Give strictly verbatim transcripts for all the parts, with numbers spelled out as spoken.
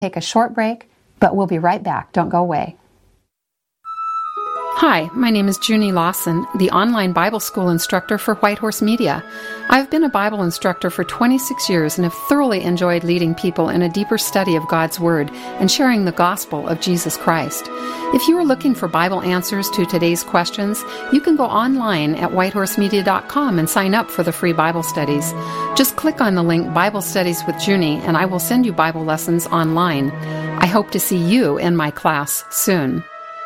Take a short break, but we'll be right back. Don't go away. Hi, my name is Junie Lawson, the online Bible school instructor for Whitehorse Media. I've been a Bible instructor for twenty-six years and have thoroughly enjoyed leading people in a deeper study of God's Word and sharing the gospel of Jesus Christ. If you are looking for Bible answers to today's questions, you can go online at whitehorse media dot com and sign up for the free Bible studies. Just click on the link Bible Studies with Junie and I will send you Bible lessons online. I hope to see you in my class soon.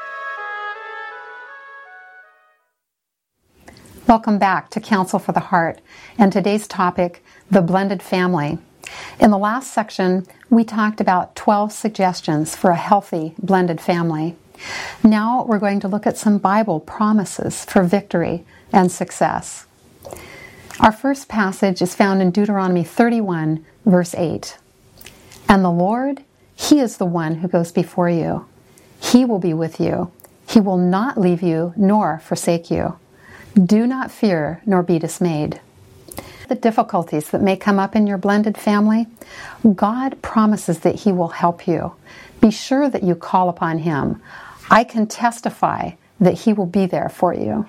Welcome back to Counsel for the Heart, and today's topic, the blended family. In the last section, we talked about twelve suggestions for a healthy blended family. Now we're going to look at some Bible promises for victory and success. Our first passage is found in Deuteronomy thirty-one, verse eight. And the Lord, He is the one who goes before you. He will be with you. He will not leave you nor forsake you. Do not fear nor be dismayed. The difficulties that may come up in your blended family, God promises that He will help you. Be sure that you call upon Him. I can testify that He will be there for you.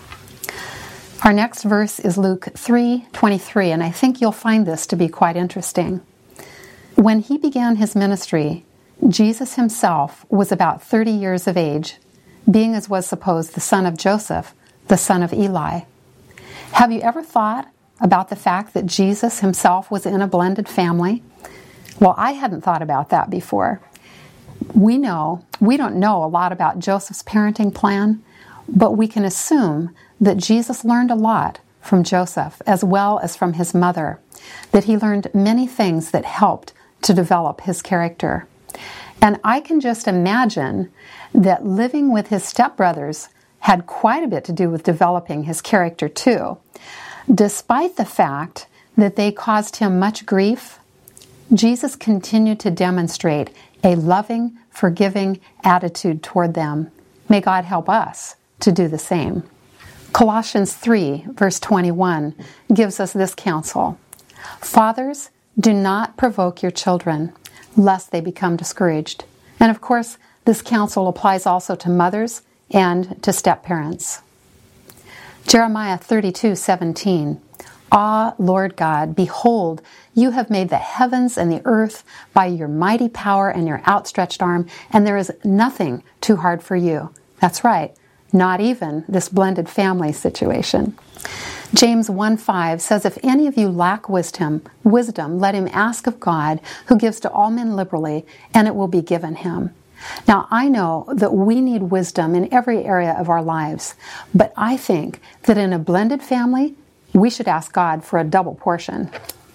Our next verse is Luke three twenty-three, and I think you'll find this to be quite interesting. When He began His ministry, Jesus Himself was about thirty years of age, being as was supposed the son of Joseph, the son of Eli. Have you ever thought about the fact that Jesus Himself was in a blended family? Well, I hadn't thought about that before. We know, we don't know a lot about Joseph's parenting plan, but we can assume that Jesus learned a lot from Joseph as well as from his mother, that he learned many things that helped to develop his character. And I can just imagine that living with his stepbrothers had quite a bit to do with developing his character too. Despite the fact that they caused him much grief, Jesus continued to demonstrate a loving, forgiving attitude toward them. May God help us to do the same. Colossians three, verse twenty-one, gives us this counsel. Fathers, do not provoke your children, lest they become discouraged. And of course, this counsel applies also to mothers and to step-parents. Jeremiah thirty-two seventeen. Ah, Lord God, behold, you have made the heavens and the earth by your mighty power and your outstretched arm, and there is nothing too hard for you. That's right, not even this blended family situation. James one five says, if any of you lack wisdom, wisdom, let him ask of God, who gives to all men liberally, and it will be given him. Now, I know that we need wisdom in every area of our lives, but I think that in a blended family, we should ask God for a double portion.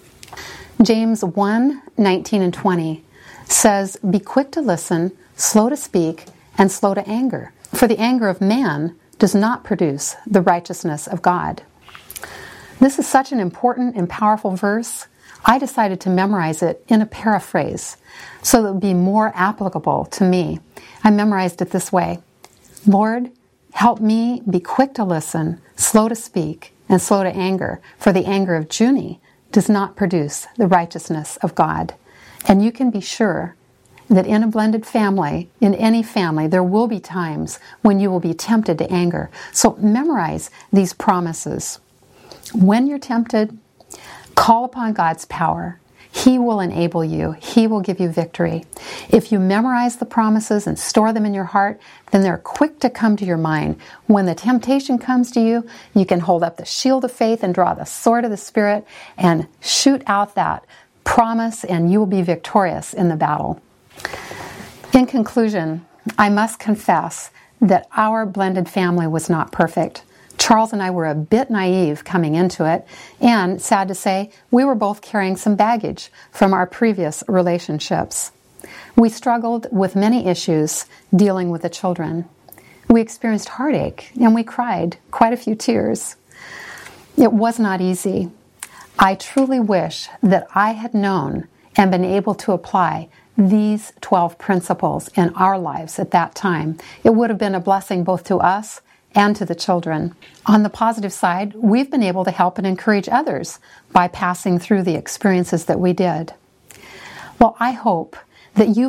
James one nineteen and twenty says, be quick to listen, slow to speak, and slow to anger, for the anger of man does not produce the righteousness of God. This is such an important and powerful verse. I decided to memorize it in a paraphrase so that it would be more applicable to me. I memorized it this way. Lord, help me be quick to listen, slow to speak, and slow to anger, for the anger of Junie does not produce the righteousness of God. And you can be sure that in a blended family, in any family, there will be times when you will be tempted to anger. So memorize these promises. When you're tempted, call upon God's power. He will enable you. He will give you victory. If you memorize the promises and store them in your heart, then they're quick to come to your mind. When the temptation comes to you, you can hold up the shield of faith and draw the sword of the Spirit and shoot out that promise, and you will be victorious in the battle. In conclusion, I must confess that our blended family was not perfect. Charles and I were a bit naive coming into it, and sad to say, we were both carrying some baggage from our previous relationships. We struggled with many issues dealing with the children. We experienced heartache, and we cried quite a few tears. It was not easy. I truly wish that I had known and been able to apply these twelve principles in our lives at that time. It would have been a blessing both to us and to the children. On the positive side, we've been able to help and encourage others by passing through the experiences that we did. Well, I hope that you